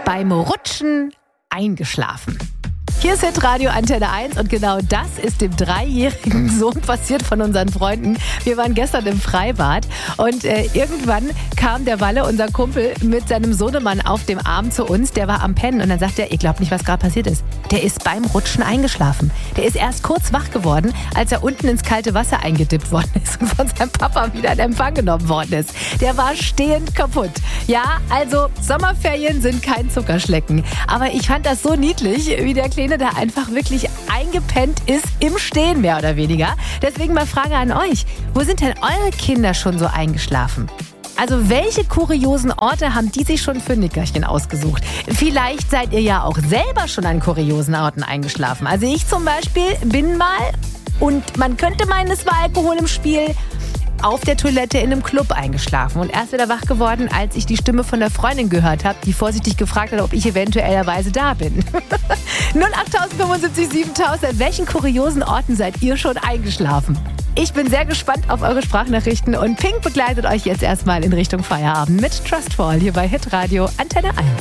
beim Rutschen eingeschlafen. Hier ist Hitradio Antenne 1 und genau das ist dem 3-jährigen Sohn passiert von unseren Freunden. Wir waren gestern im Freibad und irgendwann kam der Walle, unser Kumpel, mit seinem Sohnemann auf dem Arm zu uns. Der war am Pennen und dann sagt er, ihr glaubt nicht, was gerade passiert ist. Der ist beim Rutschen eingeschlafen. Der ist erst kurz wach geworden, als er unten ins kalte Wasser eingedippt worden ist und von seinem Papa wieder in Empfang genommen worden ist. Der war stehend kaputt. Ja, also Sommerferien sind kein Zuckerschlecken. Aber ich fand das so niedlich, wie der Kleine da einfach wirklich eingepennt ist im Stehen, mehr oder weniger. Deswegen mal Frage an euch. Wo sind denn eure Kinder schon so eingeschlafen? Also welche kuriosen Orte haben die sich schon für Nickerchen ausgesucht? Vielleicht seid ihr ja auch selber schon an kuriosen Orten eingeschlafen. Also ich zum Beispiel bin mal, und man könnte meinen, es war Alkohol im Spiel, auf der Toilette in einem Club eingeschlafen und erst wieder wach geworden, als ich die Stimme von der Freundin gehört habe, die vorsichtig gefragt hat, ob ich eventuellerweise da bin. 08075 7000, an welchen kuriosen Orten seid ihr schon eingeschlafen? Ich bin sehr gespannt auf eure Sprachnachrichten und Pink begleitet euch jetzt erstmal in Richtung Feierabend mit Trustfall hier bei Hitradio Antenne 1.